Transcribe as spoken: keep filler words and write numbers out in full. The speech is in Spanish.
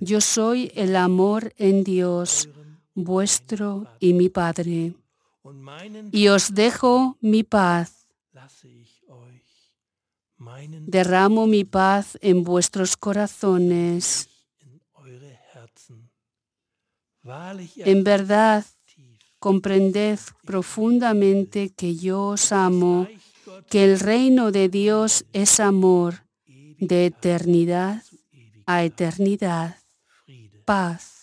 Yo soy el amor en Dios, vuestro y mi Padre. Y os dejo mi paz. Derramo mi paz en vuestros corazones. En verdad, comprended profundamente que yo os amo, que el reino de Dios es amor, de eternidad a eternidad, paz.